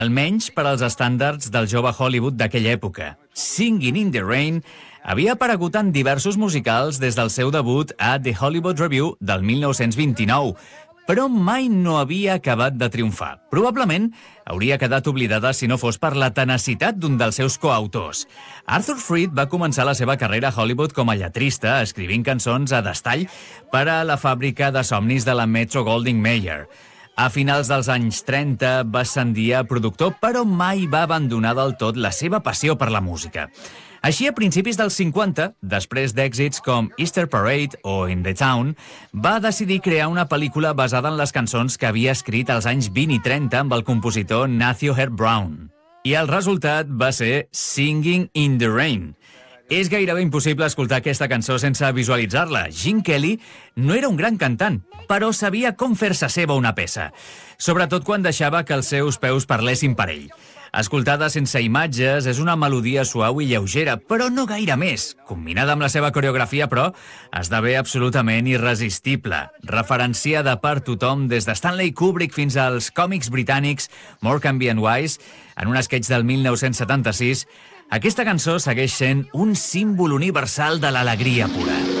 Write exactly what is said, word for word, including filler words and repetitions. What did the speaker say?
almenys per als estàndards del jove Hollywood d'aquella època. Singing in the Rain havia aparegut en diversos musicals des del seu debut a The Hollywood Review del mil nou-cents vint-i-nou, però mai no havia acabat de triomfar. Probablement hauria quedat oblidada si no fos per la tenacitat d'un dels seus coautors. Arthur Freed va començar la seva carrera a Hollywood com a lletrista, escrivint cançons a destall per a la fàbrica de somnis de la Metro-Goldwyn-Mayer. A finals dels anys trenta va ascendir a productor, però mai va abandonar del tot la seva passió per la música. Així, a principis dels cinquanta, després d'èxits com Easter Parade o In the Town, va decidir crear una pel·lícula basada en les cançons que havia escrit als anys vint i trenta amb el compositor Nathaniel Hart Brown. I el resultat va ser Singing in the Rain. És gairebé impossible escoltar aquesta cançó sense visualitzar-la. Gene Kelly no era un gran cantant, però sabia com fer-se seva una peça, sobretot quan deixava que els seus peus parlessin per ell. Escoltada sense imatges, és una melodia suau i lleugera, però no gaire més. Combinada amb la seva coreografia, però, esdevé absolutament irresistible. Referenciada per tothom, des de Stanley Kubrick fins als còmics britànics Morecambe and Wise, en un sketch del mil nou-cents setanta-sis, aquesta cançó segueix sent un símbol universal de l'alegria pura.